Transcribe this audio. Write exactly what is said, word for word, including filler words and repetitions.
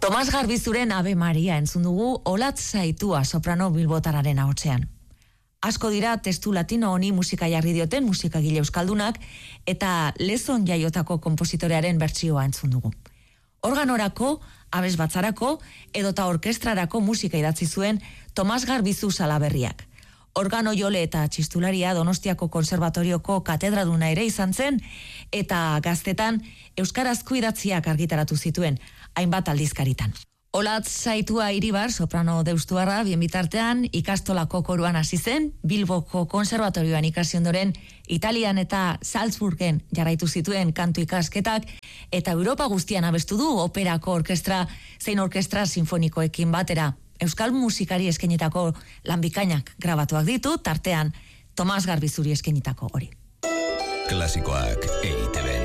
Tomas Garbizuren Ave Maria entzun dugu Olatz Zaitua soprano bilbotararen ahotsean. Asko dira testu latino honi musika jarri dioten musikagile euskaldunak eta Lezon jaiotako konpositorearen bertsioa entzun dugu. Organorako, abesbatzarako edota orkestrarako musika idatzi zuen Tomas Garbizu Salaberriak. Organo jole eta txistularia Donostiako Konserbatorioko katedraduna ere izan zen eta gaztetan euskarazko idatziak argitaratu zituen hainbat aldizkaritan. Olatz Zaitua Iribar, soprano deustuarra, bien bitartean ikastolako koruan hasi zen, Bilboko Konserbatorioan ikasi ondoren Italian eta Salzburgen jarraitu zituen kantu ikasketak eta Europa guztian abestu du operako orkestra zein orkestra sinfonikoekin batera. Euskal musikari eskainitako lanbikainak grabatuak ditu, tartean Tomas Garbizuri eskainitako hori. Klasikoak E I T B.